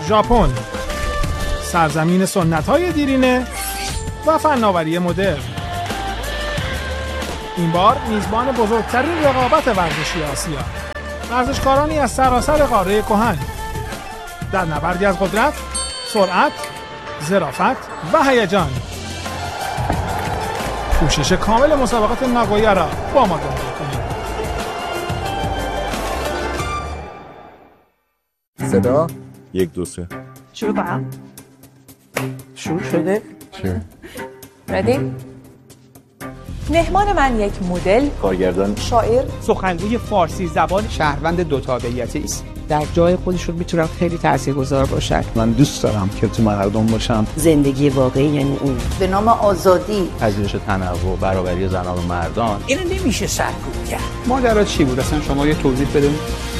ژاپن، سرزمین سنت‌های دیرینه و فناوری مدرن. این بار میزبان بزرگترین رقابت ورزشی آسیا، ورزشکارانی از سراسر قاره کهن در نبردی از قدرت، سرعت، ظرافت و هیجان. پوشش کامل مسابقات ناگویا را با ما دنبال کنید. صدا 1 2 3 شروع کنم. شروع شده؟ ردی؟ مهمان من یک مدل، کارگردان، شاعر، سخنگوی فارسی زبان، شهروند دو تابعیتی است. در جای خودشون میتونن خیلی تاثیرگذار باشن. من دوست دارم که تو مردم باشم. زندگی واقعی یعنی اون به نام آزادی، پذیرش تنوع، برابری زنان و مردان. اینو نمیشه سرکوب کرد. ماجرا چی بود اصلا؟ شما یه توضیح بدید.